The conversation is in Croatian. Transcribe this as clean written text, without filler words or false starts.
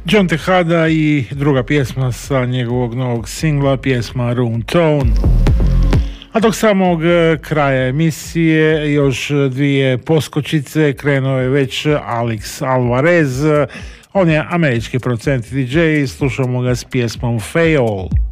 John Tejada i druga pjesma sa njegovog novog singla, pjesma Room Tone. A dok samog kraja emisije još dvije poskočice, krenuo je već Alex Alvarez, on je američki producent DJ, slušamo ga s pjesmom Fail.